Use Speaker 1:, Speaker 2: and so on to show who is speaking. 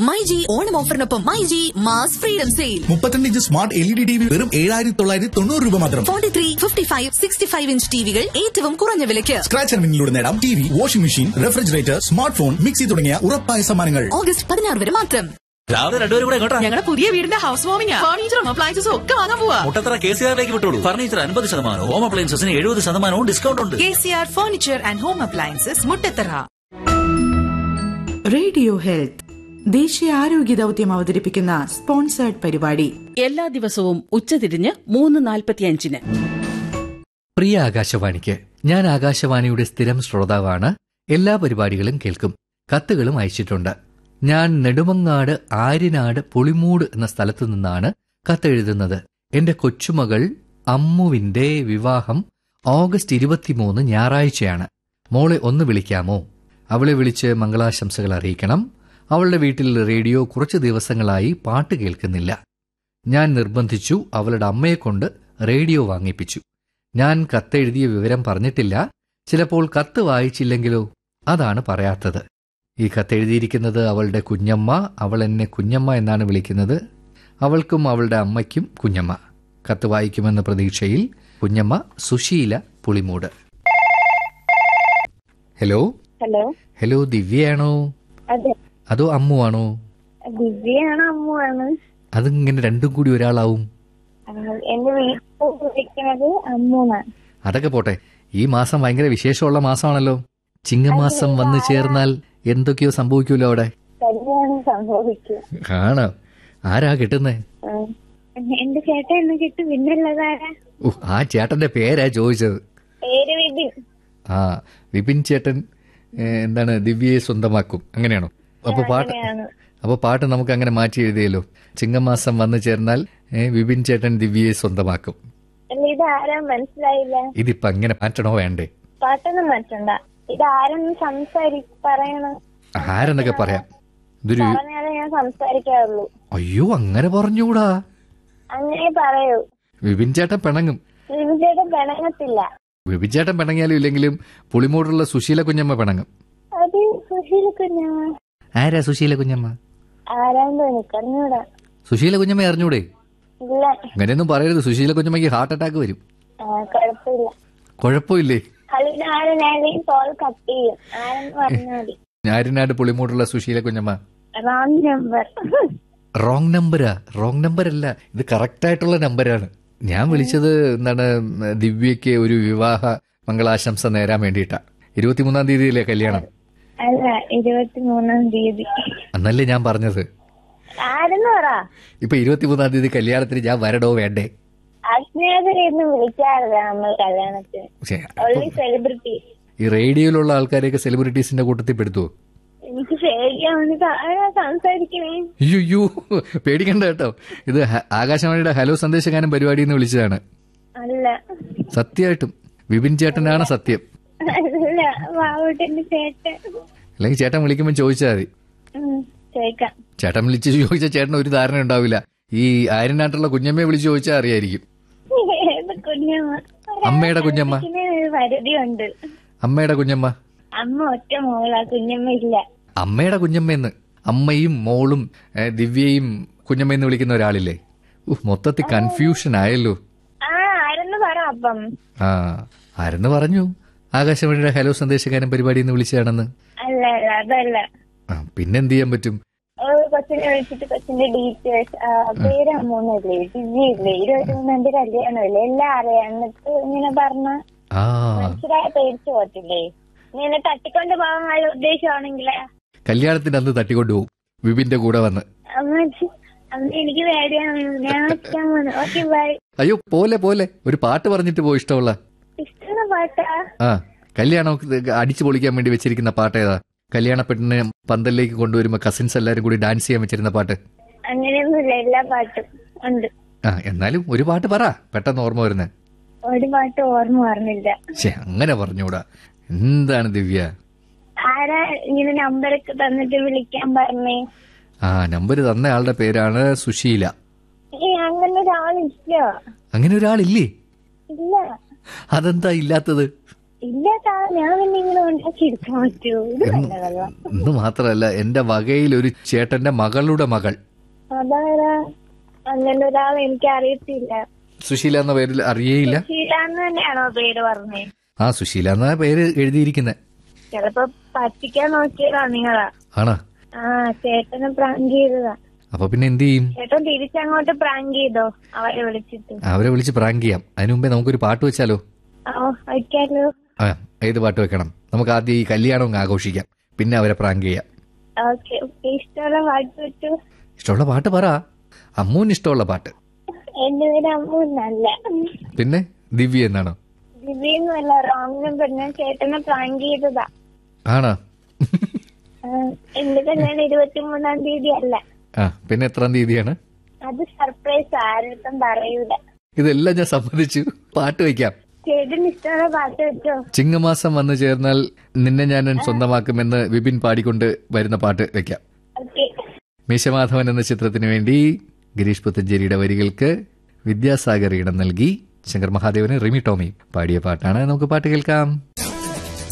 Speaker 1: MyG Onam ഓഫറിനൊപ്പം myG mass freedom sale.
Speaker 2: 32 inch smart LED TV വെറും 7,990 രൂപ മാത്രം.
Speaker 1: 43, 55, 65 ഇഞ്ച് ടിവികൾ ഏറ്റവും കുറഞ്ഞ വിലയ്ക്ക്.
Speaker 2: സ്ക്രാച്ച് ആൻഡ് വിന്നിലൂടെ നേടാം TV, washing machine, refrigerator, smart phone, mixie തുടങ്ങിയ ഉറപ്പായ സമ്മാനങ്ങൾ.
Speaker 1: ഓഗസ്റ്റ് 16 വരെ മാത്രം.
Speaker 3: രാവിലെ രണ്ടുപേരും കൂടെ എങ്ങോട്ടാ?
Speaker 4: ഞങ്ങളുടെ പുതിയ വീടിന്റെ ഹൗസ് വാമിംഗ്, ഫർണിച്ചറും അപ്ലയൻസസും ഒക്കെ വാങ്ങാൻ പോവാ.
Speaker 3: മുട്ടത്തറ KCR-ലേക്ക് വിട്ടോളൂ. ഫർണിച്ചർ 50%, ഹോം അപ്ലയൻസസിന് 70% ഡിസ്കൗണ്ട് ഉണ്ട്.
Speaker 4: KCR furniture and home appliances, Muttathara.
Speaker 5: Radio health ദേശീയ ആരോഗ്യ ദൌത്യം അവതരിപ്പിക്കുന്ന സ്പോൺസേർഡ് പരിപാടി
Speaker 6: എല്ലാ ദിവസവും ഉച്ചതിരിഞ്ഞ് 3:45.
Speaker 7: പ്രിയ ആകാശവാണിക്ക്, ഞാൻ ആകാശവാണിയുടെ സ്ഥിരം ശ്രോതാവാണ്. എല്ലാ പരിപാടികളും കേൾക്കും. കത്തുകളും അയച്ചിട്ടുണ്ട്. ഞാൻ നെടുമങ്ങാട് ആര്യനാട് പുളിമൂട് എന്ന സ്ഥലത്തു നിന്നാണ് കത്തെഴുതുന്നത്. എന്റെ കൊച്ചുമകൾ അമ്മുവിന്റെ വിവാഹം ഓഗസ്റ്റ് 23 ഞായറാഴ്ചയാണ്. മോളെ ഒന്ന് വിളിക്കാമോ? അവളെ വിളിച്ച് മംഗളാശംസകൾ അറിയിക്കണം. അവളുടെ വീട്ടിൽ റേഡിയോ കുറച്ച് ദിവസങ്ങളായി പാട്ട് കേൾക്കുന്നില്ല. ഞാൻ നിർബന്ധിച്ചു. അവളുടെ അമ്മയെക്കൊണ്ട് റേഡിയോ വാങ്ങിപ്പിച്ചു. ഞാൻ കത്തെഴുതിയ വിവരം പറഞ്ഞിട്ടില്ല. ചിലപ്പോൾ കത്ത് വായിച്ചില്ലെങ്കിലോ? അതാണ് പറയാത്തത്. ഈ കത്തെഴുതിയിരിക്കുന്നത് അവളുടെ കുഞ്ഞമ്മ. അവൾ എന്നെ കുഞ്ഞമ്മ എന്നാണ് വിളിക്കുന്നത്. അവൾക്കും അവളുടെ അമ്മയ്ക്കും കുഞ്ഞമ്മ. കത്ത് വായിക്കുമെന്ന പ്രതീക്ഷയിൽ കുഞ്ഞമ്മ സുശീല പുളിമൂട്. ഹലോ ഹലോ, ദിവ്യയാണോ അതോ അമ്മു ആണോ?
Speaker 8: ദിവ്യയാണോ അമ്മുവാണ്?
Speaker 7: അതിങ്ങനെ രണ്ടും കൂടി ഒരാളാവും.
Speaker 8: എന്റെ വീട്ടിൽ വിളിക്കുന്നത് അമ്മൂന്നാണ്.
Speaker 7: അതൊക്കെ പോട്ടെ, ഈ മാസം ഭയങ്കര വിശേഷമുള്ള മാസമാണല്ലോ. ചിങ്ങമാസം വന്നു ചേർന്നാൽ എന്തൊക്കെയോ സംഭവിക്കൂലോ അവിടെ.
Speaker 8: കല്യാണം സംഭവിക്കും.
Speaker 7: കാണാം. ആരാ കിട്ടുന്നേ?
Speaker 8: എന്റെ ചേട്ടൻ എന്നെ കിട്ടും. പിന്നുള്ളതാരാ?
Speaker 7: ആ ചേട്ടന്റെ പേരാ ചോദിച്ചത്.
Speaker 8: പേര് വിപിൻ.
Speaker 7: ആ, വിപിൻ ചേട്ടൻ എന്താണ് ദിവ്യയെ സ്വന്തമാക്കും, അങ്ങനെയാണോ? അപ്പൊ പാട്ട് നമുക്ക് അങ്ങനെ മാറ്റി എഴുതിയല്ലോ. ചിങ്ങമാസം വന്നു ചേർന്നാൽ വിപിൻ ചേട്ടൻ ദിവ്യയെ സ്വന്തമാക്കും.
Speaker 8: ഇതാരാ മനസ്സിലായില്ല.
Speaker 7: ഇതിപ്പോ അങ്ങനെ മാറ്റണോ വേണ്ടേ?
Speaker 8: പാട്ടൊന്നും മാറ്റണ്ട. ഇതാരെന്ന് പറയണം.
Speaker 7: ആരെന്നൊക്കെ പറയാം. ഇതൊരു
Speaker 8: ഞാൻ സംസാരിക്കാറുള്ളൂ.
Speaker 7: അയ്യോ, അങ്ങനെ പറഞ്ഞൂടാ.
Speaker 8: അങ്ങനെ പറയൂ.
Speaker 7: വിപിൻ ചേട്ടൻ പിണങ്ങും.
Speaker 8: വിപിൻ ചേട്ടൻ പിണങ്ങത്തില്ല.
Speaker 7: വിപിൻ ചേട്ടൻ പിണങ്ങിയാലും ഇല്ലെങ്കിലും പുളിമൂടുള്ള സുശീല കുഞ്ഞമ്മ പിണങ്ങും.
Speaker 8: അത് സുശീല കുഞ്ഞമ്മ.
Speaker 7: ആരാ സുശീല കുഞ്ഞമ്മ?
Speaker 8: ആരാണ്ടോ എനിക്കറിഞ്ഞൂടാ.
Speaker 7: സുശീല കുഞ്ഞമ്മ അറിഞ്ഞൂടെ?
Speaker 8: ഇല്ല.
Speaker 7: അങ്ങനെയൊന്നും പറയരുത്. സുശീല കുഞ്ഞമ്മയ്ക്ക് ഹാർട്ട് അറ്റാക്ക് വരും.
Speaker 8: കുഴപ്പമില്ല.
Speaker 7: കുഴപ്പമില്ലേ? ആര്യനാട് പുളിമൂടുള്ള സുശീല കുഞ്ഞമ്മ. റോങ് നമ്പരാ? റോങ് നമ്പർ അല്ല, ഇത് കറക്റ്റ് ആയിട്ടുള്ള നമ്പരാണ്. ഞാൻ വിളിച്ചത് എന്താണ്, ദിവ്യയ്ക്ക് ഒരു വിവാഹ മംഗളാശംസ നേരാൻ വേണ്ടിയിട്ടാ. 23-ാം തീയതിയിലെ കല്യാണം.
Speaker 8: അല്ല, 23-ാം തീയതി
Speaker 7: എന്നല്ലേ ഞാൻ പറഞ്ഞത്. ഇപ്പൊ 23-ാം തീയതി കല്യാണത്തിന് ഞാൻ വരണോ വേണ്ടേ? ഈ റേഡിയോയിലുള്ള ആൾക്കാരെയൊക്കെ സെലിബ്രിറ്റീസിന്റെ കൂട്ടത്തിൽ പെടുത്തുവോ?
Speaker 8: എനിക്ക് സംസാരിക്കണേ.
Speaker 7: അയ്യോ, പേടിക്കണ്ട കേട്ടോ. ഇത് ആകാശവാണിയുടെ ഹലോ സന്ദേശഗാനം പരിപാടിയിൽ നിന്ന് വിളിച്ചതാണ്.
Speaker 8: അല്ല,
Speaker 7: സത്യമായിട്ടും വിപിൻ ചേട്ടനാണ് സത്യം. അല്ലെങ്കിൽ ചേട്ടൻ വിളിക്കുമ്പോൾ ചോദിച്ചാൽ മതി. ചേട്ടൻ വിളിച്ച് ചോദിച്ചാൽ ചേട്ടൻ ഒരു ധാരണ ഉണ്ടാവില്ല. ഈ ആര്യനാട്ടുള്ള കുഞ്ഞമ്മയെ വിളിച്ച് ചോദിച്ചാൽ അറിയായിരിക്കും. അമ്മയുടെ കുഞ്ഞമ്മ. അമ്മയുടെ കുഞ്ഞമ്മ.
Speaker 8: അമ്മ ഒറ്റ മോളാ, കുഞ്ഞമ്മ ഇല്ല.
Speaker 7: അമ്മയുടെ കുഞ്ഞമ്മയെന്ന് അമ്മയും മോളും ദിവ്യയും കുഞ്ഞമ്മയെന്ന് വിളിക്കുന്ന ഒരാളില്ലേ? മൊത്തത്തിൽ കൺഫ്യൂഷൻ ആയല്ലോ. ആ, ആരെന്ന് പറഞ്ഞു? ആകാശവാണിയുടെ ഹലോ സന്ദേശഗാനം പരിപാടിയിൽ നിന്ന് വിളിച്ചതാണെന്ന്. പിന്നെന്ത് ചെയ്യാൻ പറ്റും?
Speaker 8: കൊച്ചിനെ വിളിച്ചിട്ട് കൊച്ചിന്റെ ഡീറ്റെയിൽസ്, പേര് അമ്മൂന്നല്ലേ, ജിജിയില്ലേ, 23 കല്യാണമല്ലേ, എല്ലാം അറിയാം. എന്നിട്ട് ഇങ്ങനെ പറഞ്ഞ മനസ്സിലായ പേടിച്ചു പോത്തില്ലേ? ഇങ്ങനെ തട്ടിക്കൊണ്ട് പോകാനുള്ള ഉദ്ദേശമാണെങ്കിലേ
Speaker 7: കല്യാണത്തിന്റെ അന്ന് തട്ടിക്കൊണ്ടുപോകും വിപിന്റെ കൂടെ വന്ന്.
Speaker 8: എനിക്ക് പേടിയാണ്. ഞാൻ ഓക്കെ ബൈ.
Speaker 7: അയ്യോ, പോലെ പോലെ ഒരു പാട്ട് പറഞ്ഞിട്ട് പോ. ഇഷ്ടമുള്ള
Speaker 8: പാട്ടാ?
Speaker 7: ആ, കല്യാണം അടിച്ചു പൊളിക്കാൻ വേണ്ടി വെച്ചിരിക്കുന്ന പാട്ട് ഏതാ? കല്യാണ പെണ്ണിനെ പന്തലിലേക്ക് കൊണ്ടുവരുമ്പോ കസിൻസ് എല്ലാരും കൂടി ഡാൻസ് ചെയ്യാൻ വെച്ചിരുന്ന പാട്ട്.
Speaker 8: അങ്ങനെയൊന്നുമില്ല, എല്ലാ പാട്ടും ഉണ്ട്.
Speaker 7: ആ, എന്നാലും ഒരു പാട്ട് പറ, പെട്ടെന്ന് ഓർമ്മ വരുന്നേ.
Speaker 8: ഒരു പാട്ട് ഓർമ്മ പറഞ്ഞില്ല.
Speaker 7: അങ്ങനെ പറഞ്ഞൂടാ. എന്താണ് ദിവ്യ?
Speaker 8: ആരാ ഇങ്ങനെ നമ്പറൊക്കെ തന്നിട്ട് വിളിക്കാൻ പറഞ്ഞേ?
Speaker 7: ആ, നമ്പർ തന്ന ആളുടെ പേരാണ് സുശീല.
Speaker 8: അങ്ങനെ ഒരാളില്ല.
Speaker 7: അങ്ങനെ ഒരാളില്ലേ?
Speaker 8: ഇല്ല.
Speaker 7: അതെന്താ ഇല്ലാത്തത്?
Speaker 8: ഇല്ല ഞാൻ പിന്നെ ഇങ്ങനെ ഉണ്ടാക്കി എടുക്കാൻ പറ്റുമോ? ഇത് നല്ലതല്ല.
Speaker 7: എന്ന് മാത്രമല്ല, എന്റെ വകയിൽ ഒരു ചേട്ടന്റെ മകളുടെ മകൾ.
Speaker 8: അതാരാ? അങ്ങനെ ഒരാൾ എനിക്ക് അറിയത്തില്ല.
Speaker 7: സുശീല എന്ന പേരിൽ അറിയേയില്ല.
Speaker 8: സുശീല എന്ന് തന്നെയാണോ പേര് പറഞ്ഞേ?
Speaker 7: ആ, സുശീല എന്ന പേര് എഴുതിയിരിക്കുന്നത്.
Speaker 8: ചിലപ്പോ പറ്റിക്കാൻ നോക്കിയതാ നിങ്ങളാ.
Speaker 7: ആണോ?
Speaker 8: ആ, ചേട്ടനെ പ്രാങ്ക് ചെയ്തതാ.
Speaker 7: അപ്പൊ പിന്നെ എന്ത് ചെയ്യും?
Speaker 8: ചേട്ടൻ തിരിച്ചങ്ങോട്ട് പ്രാങ്ക് ചെയ്തോ അവരെ വിളിച്ചിട്ട്?
Speaker 7: അവരെ വിളിച്ച് പ്രാങ്ക് ചെയ്യാം. അതിനു മുമ്പേ നമുക്കൊരു പാട്ട് വെച്ചാലോ?
Speaker 8: വയ്ക്കാലോ.
Speaker 7: ആ, ഏത് പാട്ട് വെക്കണം? നമുക്ക് ആദ്യം ഈ കല്യാണം ആഘോഷിക്കാം, പിന്നെ അവരെ പ്രാങ്ക് ചെയ്യാം.
Speaker 8: ഓക്കെ, ഇഷ്ടമുള്ള പാട്ട് വെച്ചു.
Speaker 7: ഇഷ്ടമുള്ള പാട്ട് പറ. അമ്മൂന് ഇഷ്ടമുള്ള പാട്ട്.
Speaker 8: എന്റെ പേര് അമ്മൂന്നല്ല.
Speaker 7: പിന്നെ ദിവ്യ എന്നാണോ?
Speaker 8: ദിവ്യൊന്നുമല്ല, റോങ് നമ്പർ. ഞാൻ ചേട്ടനെ പ്രാങ്ക് ചെയ്തതാ.
Speaker 7: ആണോ?
Speaker 8: എന്റെ കല്യാണം 23-ാം തീയതി അല്ല.
Speaker 7: ആ, പിന്നെ എത്രാം തീയതിയാണ്?
Speaker 8: അത് സർപ്രൈസ്, ആരും പറയൂല.
Speaker 7: ഇതെല്ലാം ഞാൻ സമ്മതിച്ചു. പാട്ട് വയ്ക്കാം.
Speaker 8: ചേട്ടന് ഇഷ്ടമുള്ള പാട്ട് വെച്ചോ.
Speaker 7: ചിങ്ങമാസം വന്നു ചേർന്നാൽ നിന്നെ ഞാൻ സ്വന്തമാക്കുമെന്ന് വിപിൻ പാടിക്കൊണ്ട് വരുന്ന പാട്ട് വെക്കാം.
Speaker 8: ഓക്കെ.
Speaker 7: മീശമാധവൻ എന്ന ചിത്രത്തിനു വേണ്ടി ഗിരീഷ് പുത്തഞ്ചേരിയുടെ വരികൾക്ക് വിദ്യാസാഗർ ഇടം നൽകി ശങ്കർ മഹാദേവന് റിമി ടോമി പാടിയ പാട്ടാണ്. നമുക്ക് പാട്ട് കേൾക്കാം.